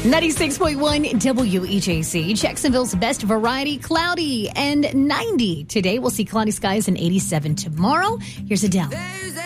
96.1 WEJC, Jacksonville's best variety, cloudy and 90 today. We'll see cloudy skies and 87 tomorrow. Here's Adele.